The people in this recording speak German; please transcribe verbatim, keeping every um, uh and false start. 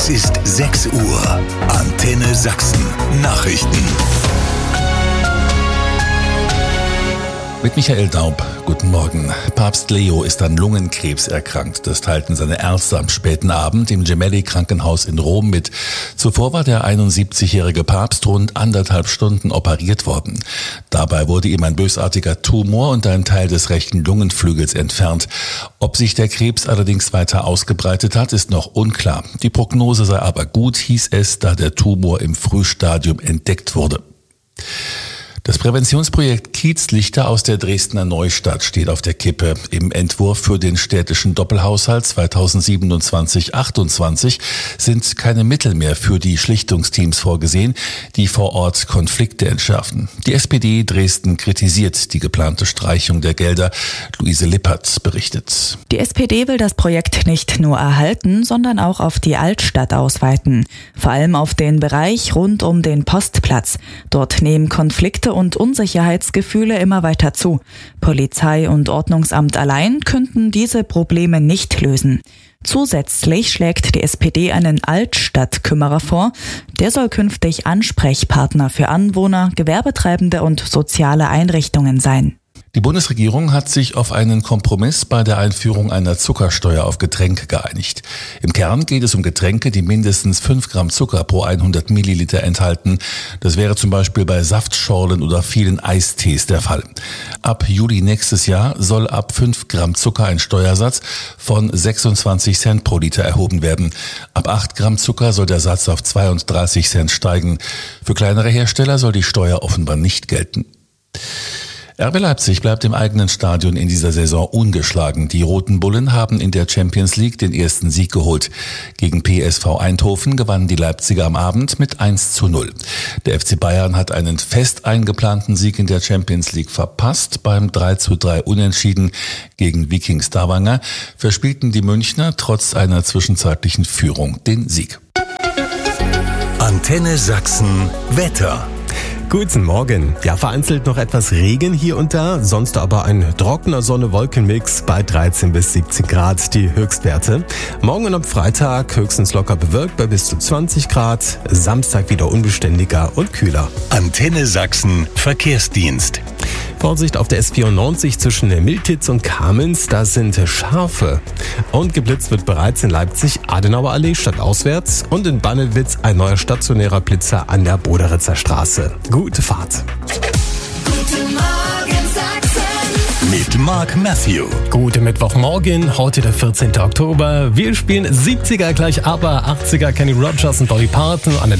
Es ist sechs Uhr. Antenne Sachsen. Nachrichten. Mit Michael Daub, guten Morgen. Papst Leo ist an Lungenkrebs erkrankt. Das teilten seine Ärzte am späten Abend im Gemelli-Krankenhaus in Rom mit. Zuvor war der einundsiebzigjährige Papst rund anderthalb Stunden operiert worden. Dabei wurde ihm ein bösartiger Tumor und ein Teil des rechten Lungenflügels entfernt. Ob sich der Krebs allerdings weiter ausgebreitet hat, ist noch unklar. Die Prognose sei aber gut, hieß es, da der Tumor im Frühstadium entdeckt wurde. Das Präventionsprojekt Kiezlichter aus der Dresdner Neustadt steht auf der Kippe. Im Entwurf für den städtischen Doppelhaushalt zweitausendsiebenundzwanzig achtundzwanzig sind keine Mittel mehr für die Schlichtungsteams vorgesehen, die vor Ort Konflikte entschärfen. Die S P D Dresden kritisiert die geplante Streichung der Gelder. Luise Lippert berichtet. Die S P D will das Projekt nicht nur erhalten, sondern auch auf die Altstadt ausweiten. Vor allem auf den Bereich rund um den Postplatz. Dort nehmen Konflikte und Unsicherheitsgefühle immer weiter zu. Polizei und Ordnungsamt allein könnten diese Probleme nicht lösen. Zusätzlich schlägt die S P D einen Altstadtkümmerer vor. Der soll künftig Ansprechpartner für Anwohner, Gewerbetreibende und soziale Einrichtungen sein. Die Bundesregierung hat sich auf einen Kompromiss bei der Einführung einer Zuckersteuer auf Getränke geeinigt. Im Kern geht es um Getränke, die mindestens fünf Gramm Zucker pro hundert Milliliter enthalten. Das wäre zum Beispiel bei Saftschorlen oder vielen Eistees der Fall. Ab Juli nächstes Jahr soll ab fünf Gramm Zucker ein Steuersatz von sechsundzwanzig Cent pro Liter erhoben werden. Ab acht Gramm Zucker soll der Satz auf zweiunddreißig Cent steigen. Für kleinere Hersteller soll die Steuer offenbar nicht gelten. R B Leipzig bleibt im eigenen Stadion in dieser Saison ungeschlagen. Die Roten Bullen haben in der Champions League den ersten Sieg geholt. Gegen P S V Eindhoven gewannen die Leipziger am Abend mit eins zu null. Der F C Bayern hat einen fest eingeplanten Sieg in der Champions League verpasst. Beim drei zu drei Unentschieden gegen Viking Stavanger verspielten die Münchner trotz einer zwischenzeitlichen Führung den Sieg. Antenne Sachsen Wetter. Guten Morgen. Ja, vereinzelt noch etwas Regen hier und da, sonst aber ein trockener Sonne-Wolken-Mix bei dreizehn bis siebzehn Grad die Höchstwerte. Morgen und am Freitag höchstens locker bewölkt bei bis zu zwanzig Grad, Samstag wieder unbeständiger und kühler. Antenne Sachsen Verkehrsdienst. Vorsicht auf der S vierundneunzig zwischen Miltitz und Kamenz, da sind Schafe. Und geblitzt wird bereits in Leipzig Adenauer Allee stadtauswärts und in Bannewitz ein neuer stationärer Blitzer an der Boderitzer Straße. Gute Fahrt. Guten Morgen Sachsen. Mit Mark Matthew. Guten Mittwochmorgen, heute der vierzehnten Oktober. Wir spielen siebziger gleich aber, achtziger Kenny Rogers und Dolly Parton an der